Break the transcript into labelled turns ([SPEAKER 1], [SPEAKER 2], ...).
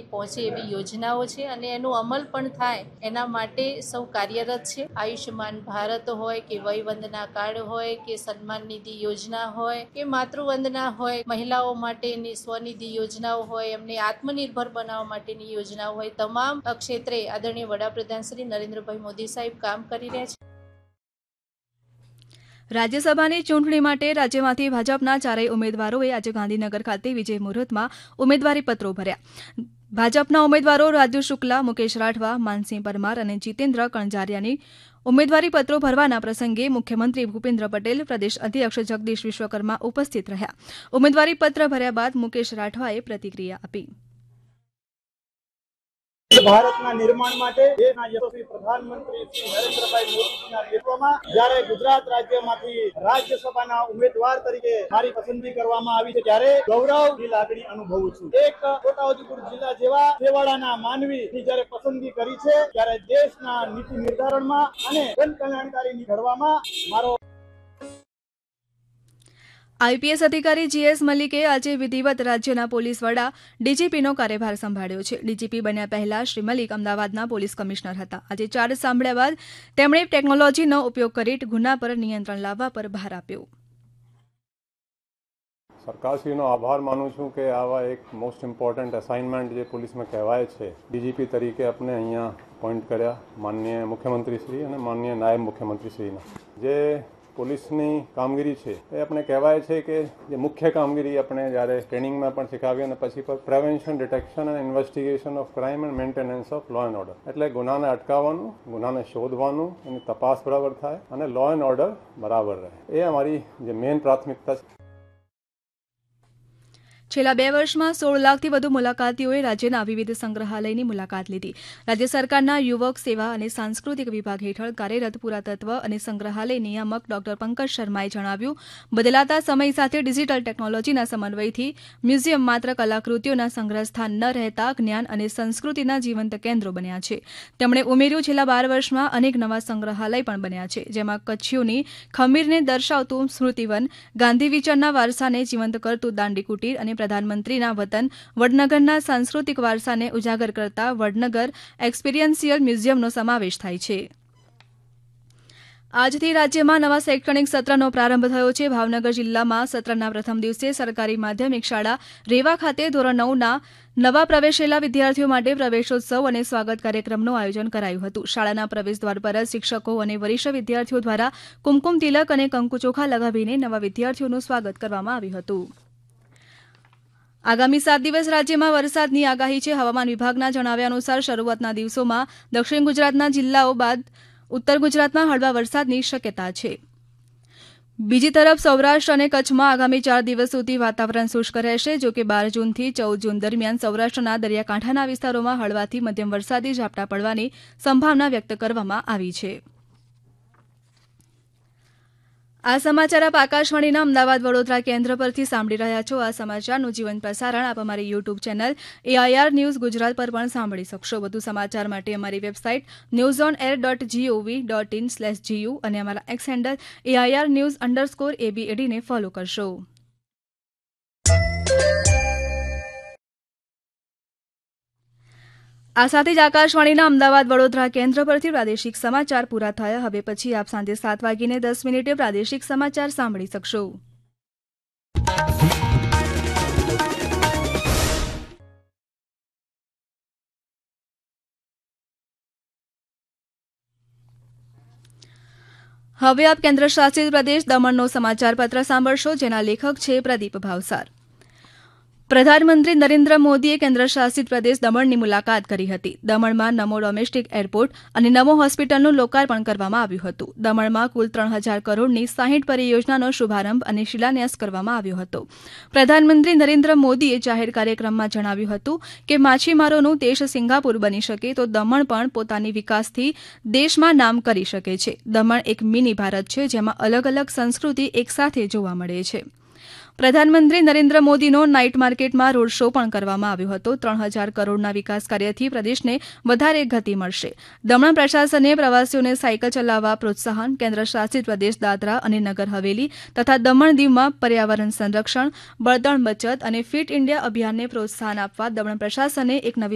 [SPEAKER 1] પહોંચે એવી યોજનાઓ છે અને એનો અમલ પણ થાય એના માટે સૌ કાર્યરત છે. આયુષ્યમાન ભારત હોય કે વયવંદના કાર્ડ હોય કે સન્માન નિધિ યોજના હોય કે માતૃવંદના હોય, મહિલાઓ માટેની સ્વનિધિ યોજનાઓ હોય, એમને આત્મનિર્ભર બનાવવા માટેની યોજનાઓ હોય, તમામ ક્ષેત્રે આદરણીય વડાપ્રધાન શ્રી નરેન્દ્રભાઈ મોદી સાહેબ કામ કરી રહ્યા છે.
[SPEAKER 2] રાજ્યસભાની ચૂંટણી માટે રાજ્યમાંથી ભાજપના 4 ઉમેદવારોએ આજે ગાંધીનગર ખાતે વિજય મુહૂર્તમાં ઉમેદવારી પત્રો ભર્યા. ભાજપના ઉમેદવારો રાજુ શુક્લા, મુકેશ રાઠવા, માનસિંહ પરમાર અને જીતેન્દ્ર કણઝારિયાની ઉમેદવારી પત્રો ભરવાના પ્રસંગે મુખ્યમંત્રી ભૂપેન્દ્ર પટેલ, પ્રદેશ અધ્યક્ષ જગદીશ વિશ્વકર્મા ઉપસ્થિત રહ્યા. ઉમેદવારી પત્ર ભર્યા બાદ મુકેશ રાઠવાએ પ્રતિક્રિયા આપી.
[SPEAKER 3] ભારતના નિર્માણ માટે દેશના યશસ્વી પ્રધાનમંત્રી શ્રી નરેન્દ્રભાઈ મોદીજીના નેતૃત્વમાં જ્યારે ગુજરાત રાજ્યમાંથી રાજ્યસભાના ઉમેદવાર તરીકે મારી પસંદગી કરવામાં આવી છે ત્યારે ગૌરવની લાગણી અનુભવું છું. એક છોટાઉદેપુર જિલ્લા જેવા છેવાડાના માનવીની જ્યારે પસંદગી કરી છે ત્યારે દેશના નીતિ નિર્ધારણમાં અને જનકલ્યાણકારી ઘડવામાં મારો
[SPEAKER 2] આઈપીએસ અધિકારી જીએસ મલિકે આજે વિધિવત રાજ્યના પોલીસ વડા ડીજીપીનો કાર્યભાર સંભાળ્યો છે. ડીજીપી બન્યા પહેલા શ્રી મલિક અમદાવાદના પોલીસ કમિશનર હતા. આજે ચાર્જ સાંભળ્યા બાદ તેમણે ટેકનોલોજીનો ઉપયોગ કરી ગુના પર નિયંત્રણ લાવવા પર ભાર આપ્યો.
[SPEAKER 4] સરકારશ્રીનો આભાર માનું છું કે આવા એક મોસ્ટ ઇમ્પોર્ટન્ટ અસાઇનમેન્ટ જે પોલીસમાં કહેવાય છે ડીજીપી તરીકે આપણે અહીંયા અપોઇન્ટ કર્યા માનનીય મુખ્યમંત્રીશ્રી અને માનનીય નાયબ મુખ્યમંત્રીશ્રીના. જે પોલીસની કામગીરી છે એ આપણે કહેવાય છે કે જે મુખ્ય કામગીરી આપણે જ્યારે ટ્રેનિંગમાં પણ શીખાવી અને પછી પ્રિવેન્શન, ડિટેક્શન અને investigation of crime and maintenance of law and order, એટલે ગુનાને અટકાવવાનું, ગુનાને શોધવાનું, એની તપાસ બરાબર થાય અને લો એન્ડ ઓર્ડર બરાબર રહે, એ અમારી જે મેઇન પ્રાથમિકતા છે.
[SPEAKER 2] છેલ્લા 2 વર્ષમાં 16 લાખથી વધુ મુલાકાતીઓએ રાજ્યના વિવિધ સંગ્રહાલયની મુલાકાત લીધી. રાજ્ય સરકારના યુવક સેવા અને સાંસ્કૃતિક વિભાગ હેઠળ કાર્યરત પુરાતત્વ અને સંગ્રહાલય નિયામક ડોક્ટર પંકજ શર્માએ જણાવ્યું, બદલાતા સમય સાથે ડિજિટલ ટેકનોલોજીના સમન્વયથી મ્યુઝિયમ માત્ર કલાકૃતિઓના સંગ્રહ સ્થાન ન રહેતા જ્ઞાન અને સંસ્કૃતિના જીવંત કેન્દ્રો બન્યા છે. તેમણે ઉમેર્યું, છેલ્લા 12 વર્ષમાં અનેક નવા સંગ્રહાલય પણ બન્યા છે, જેમાં કચ્છીઓની ખમીરને દર્શાવતું સ્મૃતિવન, ગાંધી વિચારના વારસાને જીવંત કરતું દાંડી કુટીર અને પ્રધાનમંત્રીના વતન વડનગરના સાંસ્કૃતિક વારસાને ઉજાગર કરતા વડનગર એક્સપિરિયન્શિયલ મ્યુઝિયમનો સમાવેશ થાય છે. આજથી રાજ્યમાં નવા શૈક્ષણિક સત્રનો પ્રારંભ થયો છે. ભાવનગર જિલ્લામાં સત્રના પ્રથમ દિવસે સરકારી માધ્યમિક શાળા રેવા ખાતે ધોરણ 9ના નવા પ્રવેશેલા વિદ્યાર્થીઓ માટે પ્રવેશોત્સવ અને સ્વાગત કાર્યક્રમનું આયોજન કરાયું હતું. શાળાના પ્રવેશદ્વાર પર જ શિક્ષકો અને વરિષ્ઠ વિદ્યાર્થીઓ દ્વારા કુમકુમ તિલક અને કંકુચોખા લગાવીને નવા વિદ્યાર્થીઓનું સ્વાગત કરવામાં આવ્યું હતું. આગામી 7 દિવસ રાજ્યમાં વરસાદની આગાહી છે. હવામાન વિભાગના જણાવ્યા અનુસાર શરૂઆતના દિવસોમાં દક્ષિણ ગુજરાતના જિલ્લાઓ બાદ ઉત્તર ગુજરાતમાં હળવા વરસાદની શક્યતા છે. બીજી તરફ સૌરાષ્ટ્ર અને કચ્છમાં આગામી 4 દિવસ સુધી વાતાવરણ શુષ્ક રહેશે. જો કે 12 જૂનથી 14 જૂન દરમિયાન સૌરાષ્ટ્રના દરિયાકાંઠાના વિસ્તારોમાં હળવાથી મધ્યમ વરસાદી ઝાપટા પડવાની સંભાવના વ્યક્ત કરવામાં આવી છે. આ સમાચાર આપ આકાશવાણીના અમદાવાદ વડોદરા કેન્દ્ર પરથી સાંભળી રહ્યા છો. આ સમાચારનું જીવંત પ્રસારણ આપ અમારી YouTube channel AIR news Gujarat પર પણ સાંભળી શકશો. વધુ સમાચાર માટે અમારી વેબસાઇટ newsonair.gov.in/gu અને અમારા એક્સ હેન્ડલ AIR_news_ABAD ને ફોલો કરશો. આ સાથે જ આકાશવાણીના અમદાવાદ વડોદરા કેન્દ્ર પરથી પ્રાદેશિક સમાચાર પૂરા થયા. હવે પછી આપ સાંજે 7:10 પ્રાદેશિક સમાચાર સાંભળી શકશો. હવે આપ કેન્દ્ર શાસિત પ્રદેશ દમણનો સમાચાર પત્ર સાંભળશો, જેના લેખક છે પ્રદીપ ભાવસાર. પ્રધાનમંત્રી નરેન્દ્ર મોદીએ કેન્દ્ર શાસિત પ્રદેશ દમણની મુલાકાત કરી હતી. દમણમાં નમો ડોમેસ્ટિક એરપોર્ટ અને નમો હોસ્પિટલનું લોકાર્પણ કરવામાં આવ્યું હતું. દમણમાં કુલ 3000 કરોડની 60 પરિયોજનાનો શુભારંભ અને શિલાન્યાસ કરવામાં આવ્યો હતો. પ્રધાનમંત્રી નરેન્દ્ર મોદીએ જાહેર કાર્યક્રમમાં જણાવ્યું હતું કે માછીમારોનું દેશ સિંગાપુર બની શકે તો દમણ પણ પોતાની વિકાસથી દેશમાં નામ કરી શકે છે. દમણ એક મિની ભારત છે, જેમાં અલગ અલગ સંસ્કૃતિ એકસાથે જોવા મળે છે. પ્રધાનમંત્રી નરેન્દ્ર મોદીનો નાઇટ માર્કેટમાં રોડ શો પણ કરવામાં આવ્યો હતો. 3000 કરોડના વિકાસ કાર્યથી પ્રદેશને વધારે ગતિ મળશે. દમણ પ્રશાસને પ્રવાસીઓને સાયકલ ચલાવવા પ્રોત્સાહન, કેન્દ્ર શાસિત પ્રદેશ દાદરા અને નગર હવેલી તથા દમણ દીવમાં પર્યાવરણ સંરક્ષણ, બળતણ બચત અને ફિટ ઇન્ડિયા અભિયાનને પ્રોત્સાહન આપવા દમણ પ્રશાસને એક નવી